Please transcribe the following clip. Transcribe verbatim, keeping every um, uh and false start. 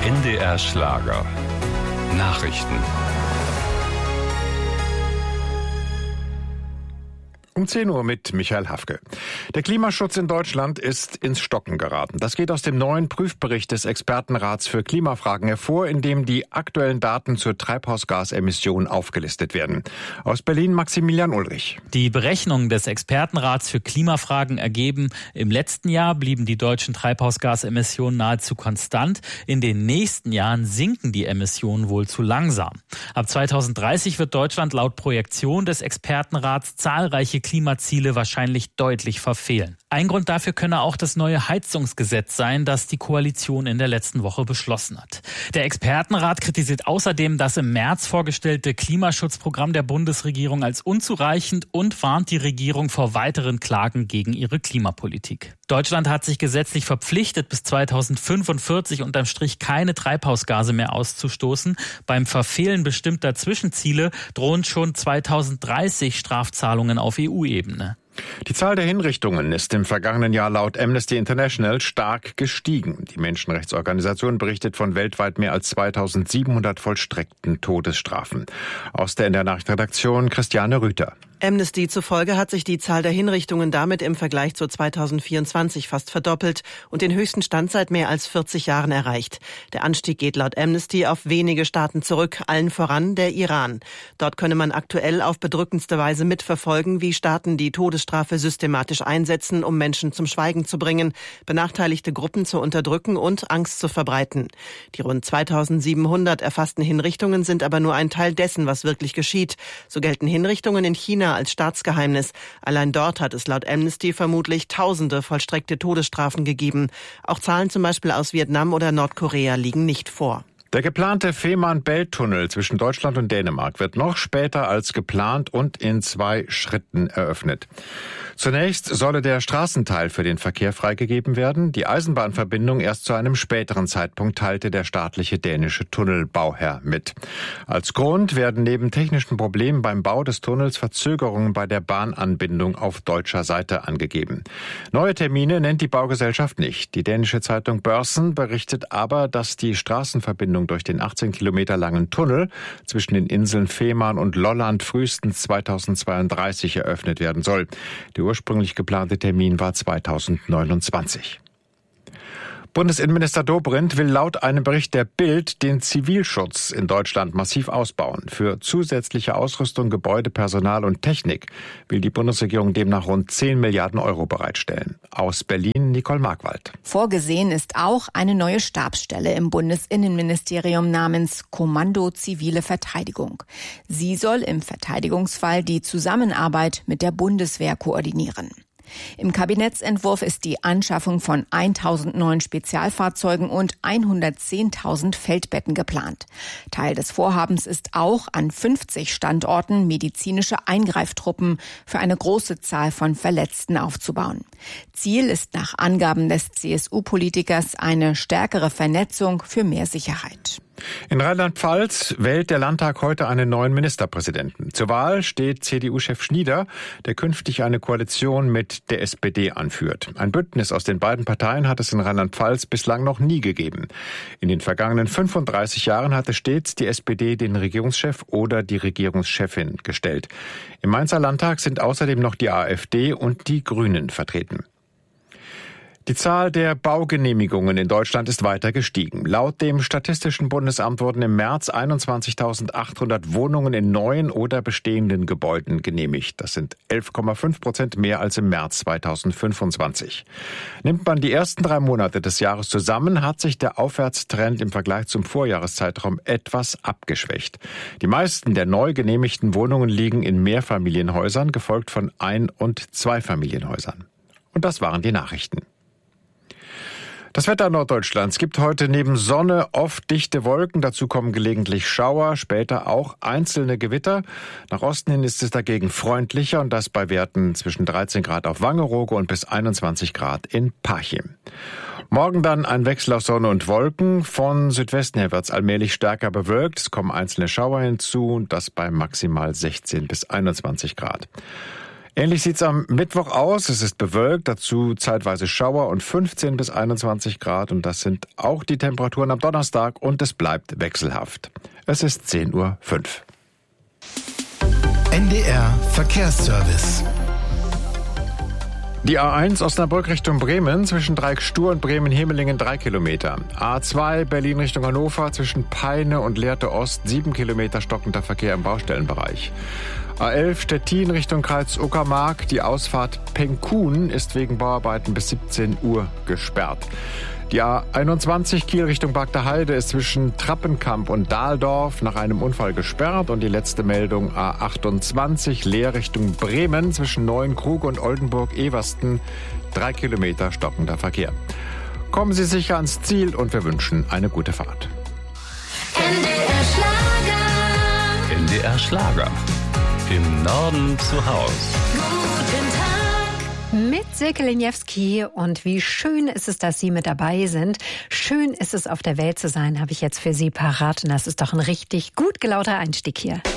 N D R Schlager. Nachrichten. Um zehn Uhr mit Michael Hafke. Der Klimaschutz in Deutschland ist ins Stocken geraten. Das geht aus dem neuen Prüfbericht des Expertenrats für Klimafragen hervor, in dem die aktuellen Daten zur Treibhausgasemission aufgelistet werden. Aus Berlin Maximilian Ulrich. Die Berechnungen des Expertenrats für Klimafragen ergeben, im letzten Jahr blieben die deutschen Treibhausgasemissionen nahezu konstant. In den nächsten Jahren sinken die Emissionen wohl zu langsam. Ab zweitausenddreißig wird Deutschland laut Projektion des Expertenrats zahlreiche Klimaziele wahrscheinlich deutlich verfehlen. Ein Grund dafür könne auch das neue Heizungsgesetz sein, das die Koalition in der letzten Woche beschlossen hat. Der Expertenrat kritisiert außerdem das im März vorgestellte Klimaschutzprogramm der Bundesregierung als unzureichend und warnt die Regierung vor weiteren Klagen gegen ihre Klimapolitik. Deutschland hat sich gesetzlich verpflichtet, bis zweitausendfünfundvierzig unterm Strich keine Treibhausgase mehr auszustoßen. Beim Verfehlen bestimmter Zwischenziele drohen schon zweitausenddreißig Strafzahlungen auf E U-Ebene. Die Zahl der Hinrichtungen ist im vergangenen Jahr laut Amnesty International stark gestiegen. Die Menschenrechtsorganisation berichtet von weltweit mehr als zweitausendsiebenhundert vollstreckten Todesstrafen. Aus der N D R-Nachrichtenredaktion Christiane Rüther. Amnesty zufolge hat sich die Zahl der Hinrichtungen damit im Vergleich zu zweitausendvierundzwanzig fast verdoppelt und den höchsten Stand seit mehr als vierzig Jahren erreicht. Der Anstieg geht laut Amnesty auf wenige Staaten zurück, allen voran der Iran. Dort könne man aktuell auf bedrückendste Weise mitverfolgen, wie Staaten die Todesstrafe systematisch einsetzen, um Menschen zum Schweigen zu bringen, benachteiligte Gruppen zu unterdrücken und Angst zu verbreiten. Die rund zweitausendsiebenhundert erfassten Hinrichtungen sind aber nur ein Teil dessen, was wirklich geschieht. So gelten Hinrichtungen in China als Staatsgeheimnis. Allein dort hat es laut Amnesty vermutlich tausende vollstreckte Todesstrafen gegeben. Auch Zahlen zum Beispiel aus Vietnam oder Nordkorea liegen nicht vor. Der geplante Fehmarn-Belt-Tunnel zwischen Deutschland und Dänemark wird noch später als geplant und in zwei Schritten eröffnet. Zunächst solle der Straßenteil für den Verkehr freigegeben werden. Die Eisenbahnverbindung erst zu einem späteren Zeitpunkt teilte der staatliche dänische Tunnelbauherr mit. Als Grund werden neben technischen Problemen beim Bau des Tunnels Verzögerungen bei der Bahnanbindung auf deutscher Seite angegeben. Neue Termine nennt die Baugesellschaft nicht. Die dänische Zeitung Børsen berichtet aber, dass die Straßenverbindung durch den achtzehn Kilometer langen Tunnel zwischen den Inseln Fehmarn und Lolland frühestens zweitausendzweiunddreißig eröffnet werden soll. Der ursprünglich geplante Termin war zweitausendneunundzwanzig. Bundesinnenminister Dobrindt will laut einem Bericht der Bild den Zivilschutz in Deutschland massiv ausbauen. Für zusätzliche Ausrüstung, Gebäude, Personal und Technik will die Bundesregierung demnach rund zehn Milliarden Euro bereitstellen. Aus Berlin Nicole Markwald. Vorgesehen ist auch eine neue Stabsstelle im Bundesinnenministerium namens Kommando Zivile Verteidigung. Sie soll im Verteidigungsfall die Zusammenarbeit mit der Bundeswehr koordinieren. Im Kabinettsentwurf ist die Anschaffung von tausend neuen Spezialfahrzeugen und hundertzehntausend Feldbetten geplant. Teil des Vorhabens ist auch, an fünfzig Standorten medizinische Eingreiftruppen für eine große Zahl von Verletzten aufzubauen. Ziel ist nach Angaben des C S U-Politikers eine stärkere Vernetzung für mehr Sicherheit. In Rheinland-Pfalz wählt der Landtag heute einen neuen Ministerpräsidenten. Zur Wahl steht C D U-Chef Schnieder, der künftig eine Koalition mit der S P D anführt. Ein Bündnis aus den beiden Parteien hat es in Rheinland-Pfalz bislang noch nie gegeben. In den vergangenen fünfunddreißig Jahren hatte stets die S P D den Regierungschef oder die Regierungschefin gestellt. Im Mainzer Landtag sind außerdem noch die AfD und die Grünen vertreten. Die Zahl der Baugenehmigungen in Deutschland ist weiter gestiegen. Laut dem Statistischen Bundesamt wurden im März einundzwanzigtausendachthundert Wohnungen in neuen oder bestehenden Gebäuden genehmigt. Das sind elf Komma fünf Prozent mehr als im März zweitausendfünfundzwanzig. Nimmt man die ersten drei Monate des Jahres zusammen, hat sich der Aufwärtstrend im Vergleich zum Vorjahreszeitraum etwas abgeschwächt. Die meisten der neu genehmigten Wohnungen liegen in Mehrfamilienhäusern, gefolgt von Ein- und Zweifamilienhäusern. Und das waren die Nachrichten. Das Wetter Norddeutschlands gibt heute neben Sonne oft dichte Wolken. Dazu kommen gelegentlich Schauer, später auch einzelne Gewitter. Nach Osten hin ist es dagegen freundlicher und das bei Werten zwischen dreizehn Grad auf Wangerooge und bis einundzwanzig Grad in Parchim. Morgen dann ein Wechsel aus Sonne und Wolken. Von Südwesten her wird es allmählich stärker bewölkt. Es kommen einzelne Schauer hinzu, das bei maximal sechzehn bis einundzwanzig Grad. Ähnlich sieht's am Mittwoch aus. Es ist bewölkt, dazu zeitweise Schauer und fünfzehn bis einundzwanzig Grad. Und das sind auch die Temperaturen am Donnerstag und es bleibt wechselhaft. Es ist zehn Uhr fünf. N D R Verkehrsservice. Die A eins Osnabrück Richtung Bremen zwischen Dreieck-Stur und Bremen-Hemelingen drei Kilometer. A zwei Berlin Richtung Hannover zwischen Peine und Lehrte Ost sieben Kilometer stockender Verkehr im Baustellenbereich. A elf Stettin Richtung Kreuz Uckermark. Die Ausfahrt Penkun ist wegen Bauarbeiten bis siebzehn Uhr gesperrt. Die A einundzwanzig Kiel Richtung Bagdaheide ist zwischen Trappenkamp und Dahldorf nach einem Unfall gesperrt. Und die letzte Meldung A achtundzwanzig Leer Richtung Bremen zwischen Neuenkrug und Oldenburg-Eversten. Drei Kilometer stockender Verkehr. Kommen Sie sicher ans Ziel und wir wünschen eine gute Fahrt. N D R Schlager. N D R Schlager. Im Norden zu Haus. Guten Tag. Mit Silke Leniewski. Und wie schön ist es, dass Sie mit dabei sind. Schön ist es, auf der Welt zu sein, habe ich jetzt für Sie parat. Und das ist doch ein richtig gut gelaunter Einstieg hier.